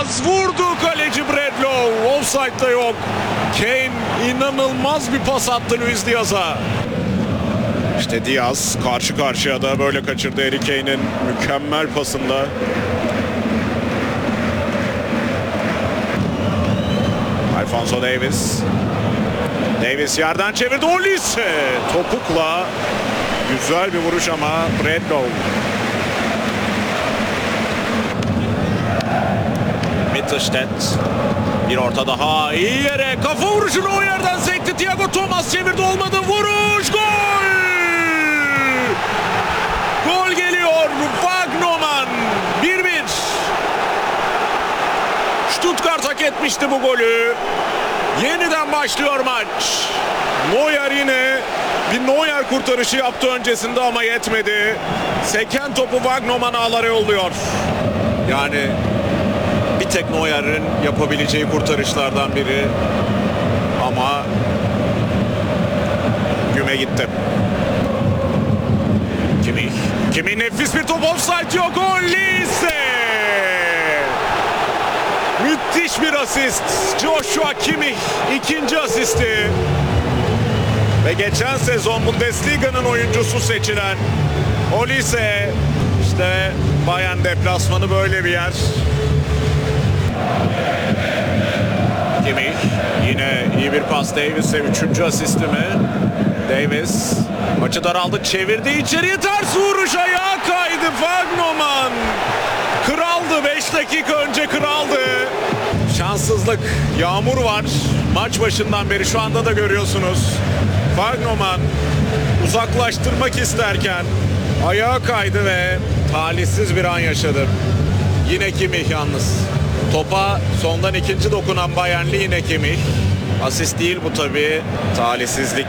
Diaz vurdu, kaleci Bredlow. Offside'da yok. Kane inanılmaz bir pas attı Luis Diaz'a. İşte Diaz karşı karşıya da böyle kaçırdı Harry Kane'in mükemmel pasında. Alphonso Davies. Davies yerden çevirdi. Olise topukla. Güzel bir vuruş ama Bredlow. Mittelstedt. Bir orta daha. İyi yere. Kafa vuruşunu o yerden sekti. Thiago Thomas çevirdi. Olmadı. Vuruş. Gol! Gol geliyor. Wagnerman. 1-1. Stuttgart hak etmişti bu golü. Yeniden başlıyor maç. Neuer yine bir Neuer kurtarışı yaptı öncesinde ama yetmedi. Seken topu Wagnerman ağlara yolluyor. Yani bir tek Neuer'in yapabileceği kurtarışlardan biri. Ama güme gitti. Kimi nefis bir top, offside yok. Olise! Müthiş bir asist. Joshua Kimmich ikinci asisti. Ve geçen sezon Bundesliga'nın oyuncusu seçilen Olise. İşte Bayern deplasmanı böyle bir yer. Kimmich yine iyi bir pas Davies'e, üçüncü asisti mi? Davies maçı daraldı, çevirdi içeriye, ters vuruş, ayağa kaydı Wagnerman. Kraldı, 5 dakika önce kraldı. Şanssızlık, yağmur var maç başından beri, şu anda da görüyorsunuz. Wagnerman uzaklaştırmak isterken ayağa kaydı ve talihsiz bir an yaşadı. Yine Kimmich yalnız. Topa sondan ikinci dokunan Bayernli yine Kimmich. Asist değil bu tabii, talihsizlik.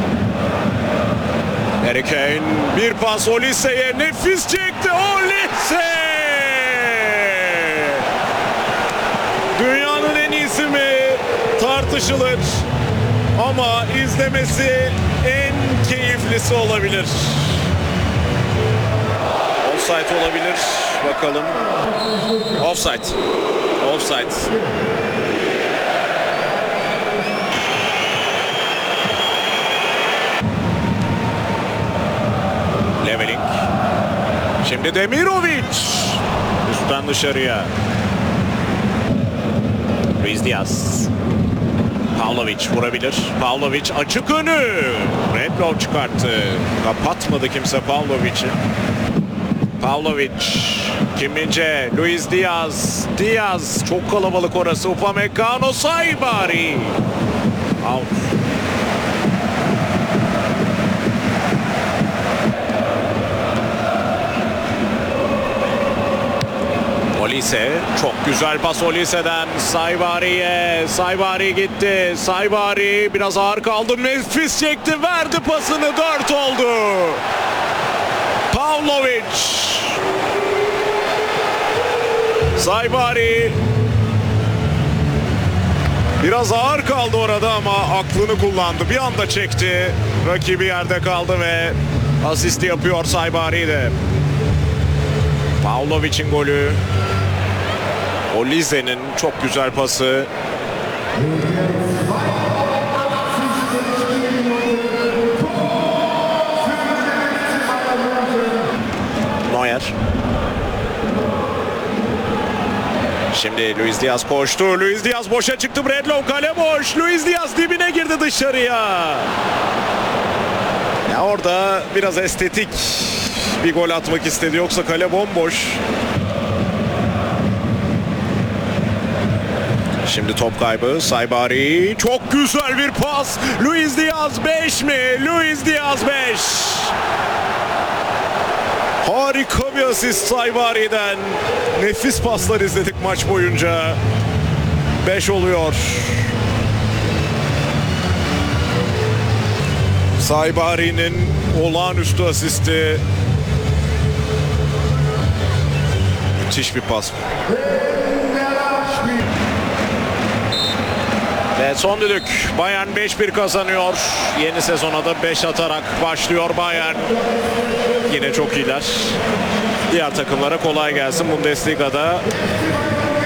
Harry Kane bir pas Olise'ye, nefis çekti Olise! Dünyanın en iyisi mi? Tartışılır. Ama izlemesi en keyiflisi olabilir. Offside olabilir. Bakalım. Offside. Offside. Leveling. Şimdi Demirovic. Üstten dışarıya. Luis Diaz. Pavlovic vurabilir. Pavlovic açık önü. Bredlow çıkarttı. Kapatmadı kimse Pavlovic'i. Pavlovic. Kim-min-jae. Luis Diaz. Diaz. Çok kalabalık orası. Upamecano. Saibari. Out. Olise, çok güzel pas Olise'den Saibari'ye. Saibari gitti. Saibari biraz ağır kaldı. Nefis çekti. Verdi pasını. 4 oldu. Pavlovic. Saibari biraz ağır kaldı orada ama aklını kullandı. Bir anda çekti. Rakibi yerde kaldı ve asisti yapıyor Saibari de. Pavlovic'in golü. Olise'nin çok güzel pası. Neuer. Şimdi Luis Diaz koştu. Luis Diaz boşa çıktı. Bredlow kale boş. Luis Diaz dibine girdi dışarıya. Ya orada biraz estetik bir gol atmak istedi. Yoksa kale bomboş. Şimdi top kaybı. Saibari. Çok güzel bir pas. Luis Diaz 5 mi? Luis Diaz 5. Harika bir asist Saibari'den. Nefis paslar izledik maç boyunca. 5 oluyor. Saibari'nin olağanüstü asisti. Müthiş bir pas. Ve son düdük. Bayern 5-1 kazanıyor. Yeni sezona da 5 atarak başlıyor Bayern. Yine çok iyiler. Diğer takımlara kolay gelsin. Bundesliga'da